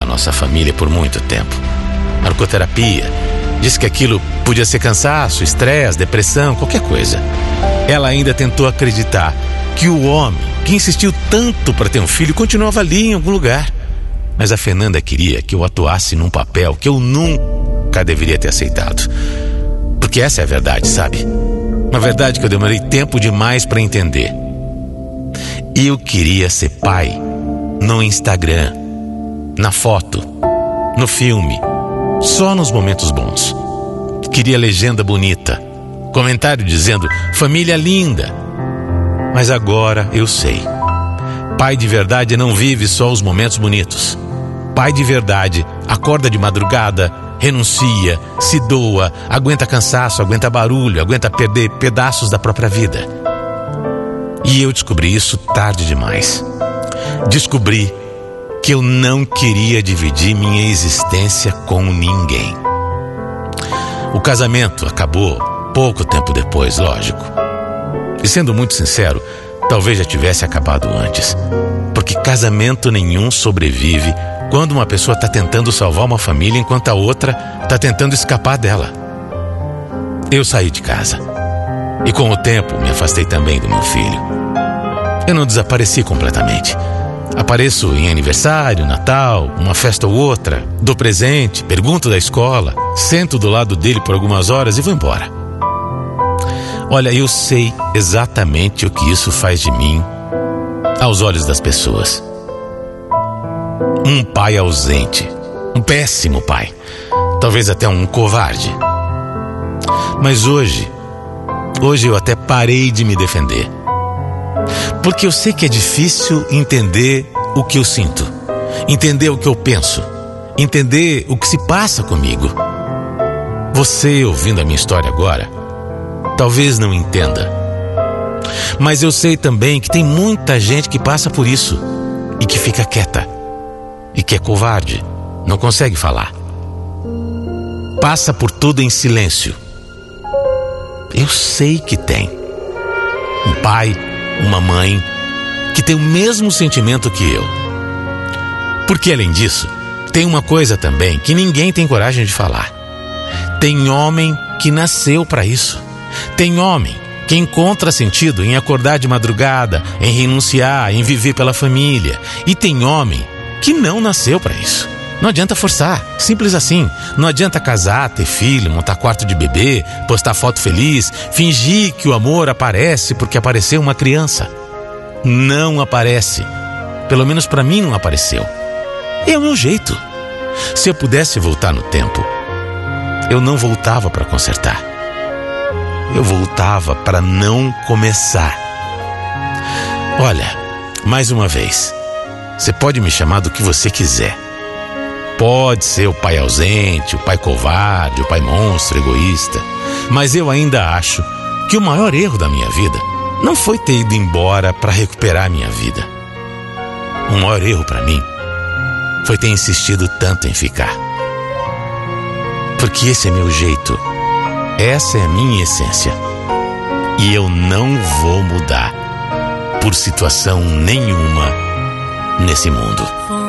nossa família por muito tempo. Arcoterapia. Disse que aquilo podia ser cansaço, estresse, depressão, qualquer coisa. Ela ainda tentou acreditar que o homem que insistiu tanto para ter um filho continuava ali em algum lugar. Mas a Fernanda queria que eu atuasse num papel que eu nunca deveria ter aceitado. Porque essa é a verdade, sabe? Uma verdade que eu demorei tempo demais para entender. Eu queria ser pai no Instagram, na foto, no filme, só nos momentos bons. Queria legenda bonita, comentário dizendo família linda. Mas agora eu sei. Pai de verdade não vive só os momentos bonitos. Pai de verdade acorda de madrugada, renuncia, se doa, aguenta cansaço, aguenta barulho, aguenta perder pedaços da própria vida. E eu descobri isso tarde demais. Descobri que eu não queria dividir minha existência com ninguém. O casamento acabou pouco tempo depois, lógico. E sendo muito sincero, talvez já tivesse acabado antes. Porque casamento nenhum sobrevive quando uma pessoa está tentando salvar uma família enquanto a outra está tentando escapar dela. Eu saí de casa. E com o tempo me afastei também do meu filho. Eu não desapareci completamente. Apareço em aniversário, Natal, uma festa ou outra, dou presente, pergunto da escola, sento do lado dele por algumas horas e vou embora. Olha, eu sei exatamente o que isso faz de mim aos olhos das pessoas. Um pai ausente, um péssimo pai, talvez até um covarde. Mas hoje eu até parei de me defender. Porque eu sei que é difícil entender o que eu sinto, entender o que eu penso, entender o que se passa comigo. Você, ouvindo a minha história agora, talvez não entenda. Mas eu sei também que tem muita gente que passa por isso e que fica quieta, e que é covarde, não consegue falar. Passa por tudo em silêncio. Eu sei que tem um pai, uma mãe que tem o mesmo sentimento que eu. Porque além disso, tem uma coisa também que ninguém tem coragem de falar. Tem homem que nasceu para isso. Tem homem que encontra sentido em acordar de madrugada, em renunciar, em viver pela família. E tem homem que não nasceu para isso. Não adianta forçar, simples assim. Não adianta casar, ter filho, montar quarto de bebê, postar foto feliz, fingir que o amor aparece porque apareceu uma criança. Não aparece. Pelo menos para mim não apareceu. É o meu jeito. Se eu pudesse voltar no tempo, eu não voltava para consertar. Eu voltava para não começar. Olha, mais uma vez, você pode me chamar do que você quiser. Pode ser o pai ausente, o pai covarde, o pai monstro, egoísta. Mas eu ainda acho que o maior erro da minha vida não foi ter ido embora para recuperar a minha vida. O maior erro para mim foi ter insistido tanto em ficar. Porque esse é meu jeito. Essa é a minha essência. E eu não vou mudar por situação nenhuma nesse mundo.